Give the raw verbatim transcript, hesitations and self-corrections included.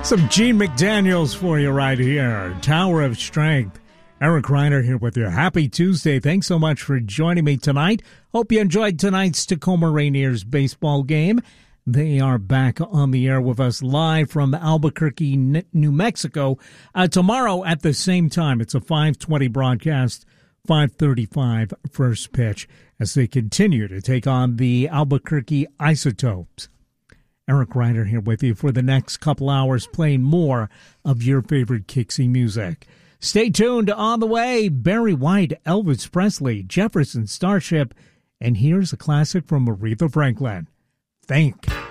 Some Gene McDaniels for you right here. Tower of Strength. Eric Reiner here with you. Happy Tuesday. Thanks so much for joining me tonight. Hope you enjoyed tonight's Tacoma Rainiers baseball game. They are back on the air with us live from Albuquerque, New Mexico. Uh, tomorrow at the same time, it's a five twenty broadcast, five thirty-five first pitch as they continue to take on the Albuquerque Isotopes. Eric Reiner here with you for the next couple hours, playing more of your favorite Kixie music. Stay tuned. On the way, Barry White, Elvis Presley, Jefferson Starship, and here's a classic from Aretha Franklin. Think.